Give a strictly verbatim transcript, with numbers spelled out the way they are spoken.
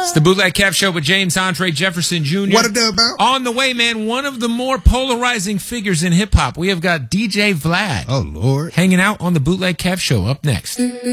It's the Bootleg Kev Show with James Andre Jefferson Junior What a dub about? On the way, man, one of the more polarizing figures in hip-hop. We have got D J Vlad. Oh, Lord. Hanging out on the Bootleg Kev Show up next.